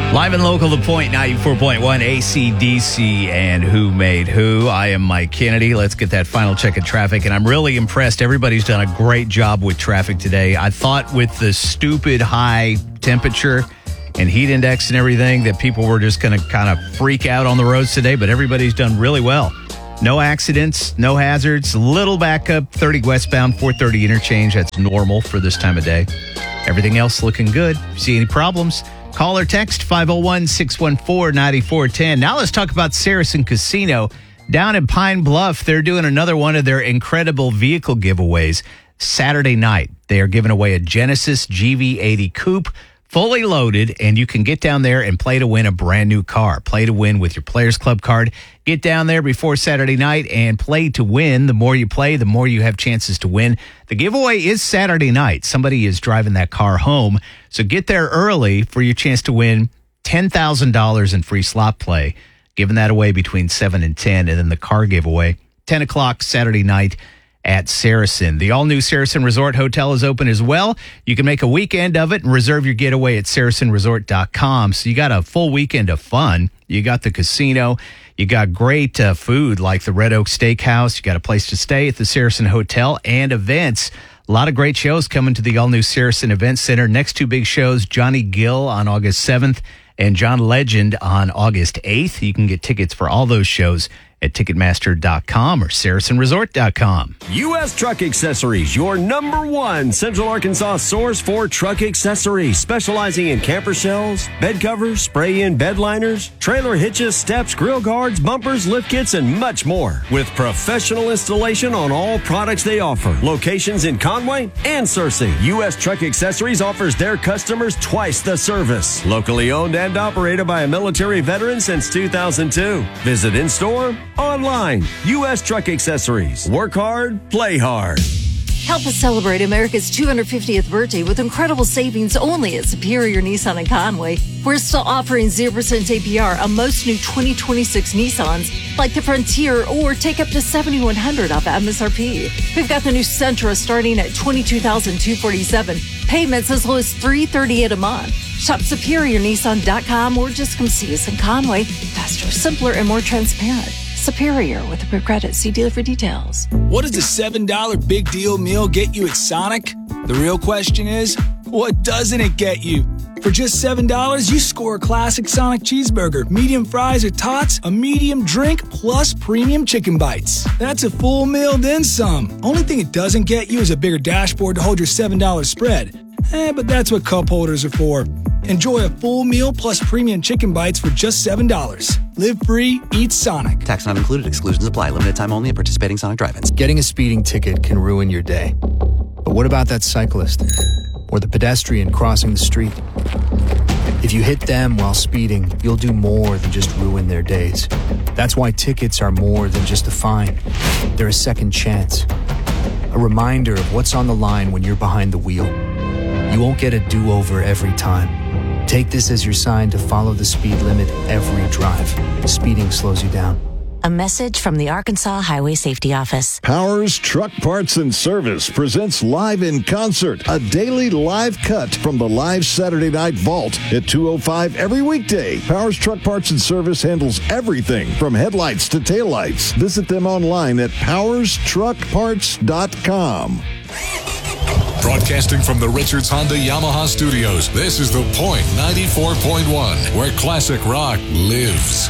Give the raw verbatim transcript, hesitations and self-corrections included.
Live and local, The Point, ninety-four point one, A C D C, and Who Made Who. I am Mike Kennedy. Let's get that final check of traffic, and I'm really impressed. Everybody's done a great job with traffic today. I thought with the stupid high temperature and heat index and everything that people were just going to kind of freak out on the roads today, but everybody's done really well. No accidents, no hazards, little backup, thirty westbound, four thirty interchange. That's normal for this time of day. Everything else looking good. See any problems? Call or text five oh one, six one four, nine four one oh. Now let's talk about Saracen Casino. Down in Pine Bluff, they're doing another one of their incredible vehicle giveaways Saturday night. They are giving away a Genesis G V eighty Coupe, fully loaded, and you can get down there and play to win a brand new car. Play to win with your Players Club card. Get down there before Saturday night and play to win. The more you play, the more you have chances to win. The giveaway is Saturday night. Somebody is driving that car home, so get there early for your chance to win ten thousand dollars in free slot play. Giving that away between seven and ten, and then the car giveaway, ten o'clock Saturday night at Saracen. The all-new Saracen Resort Hotel is open as well. You can make a weekend of it and reserve your getaway at saracen resort dot com. So you got a full weekend of fun. You got the casino. You got great uh, food like the Red Oak Steakhouse. You got a place to stay at the Saracen Hotel and events. A lot of great shows coming to the all-new Saracen Event Center. Next two big shows, Johnny Gill on August seventh and John Legend on August eighth. You can get tickets for all those shows at ticketmaster dot com or saracen resort dot com. U S Truck Accessories, your number one Central Arkansas source for truck accessories, specializing in camper shells, bed covers, spray-in bed liners, trailer hitches, steps, grill guards, bumpers, lift kits, and much more. With professional installation on all products they offer. Locations in Conway and Searcy. U S Truck Accessories offers their customers twice the service. Locally owned and operated by a military veteran since two thousand two. Visit in-store, online. U S Truck Accessories. Work hard, play hard. Help us celebrate America's two hundred fiftieth birthday with incredible savings only at Superior Nissan in Conway. We're still offering zero percent A P R on most new twenty twenty-six Nissans, like the Frontier, or take up to seven thousand one hundred dollars off M S R P. We've got the new Sentra starting at twenty-two thousand two hundred forty-seven dollars. Payments as low as three hundred thirty-eight dollars a month. Shop superior nissan dot com or just come see us in Conway. Faster, simpler, and more transparent. Superior with a credit. See dealer for details. What does a seven dollar big deal meal get you at Sonic? The real question is, what doesn't it get you? For just seven dollars, you score a classic Sonic cheeseburger, medium fries or tots, a medium drink, plus premium chicken bites. That's a full meal, then some. Only thing it doesn't get you is a bigger dashboard to hold your seven dollar spread. Eh, but that's what cup holders are for. Enjoy a full meal plus premium chicken bites for just seven dollars. Live free, eat Sonic. Tax not included. Exclusions apply. Limited time only at participating Sonic drive-ins. Getting a speeding ticket can ruin your day. But what about that cyclist? Or the pedestrian crossing the street? If you hit them while speeding, you'll do more than just ruin their days. That's why tickets are more than just a fine. They're a second chance. A reminder of what's on the line when you're behind the wheel. You won't get a do-over every time. Take this as your sign to follow the speed limit every drive. Speeding slows you down. A message from the Arkansas Highway Safety Office. Powers Truck Parts and Service presents Live in Concert, a daily live cut from the live Saturday Night Vault at two oh five every weekday. Powers Truck Parts and Service handles everything from headlights to taillights. Visit them online at powers truck parts dot com. Broadcasting from the Richards Honda Yamaha Studios, this is The Point ninety-four point one, where classic rock lives.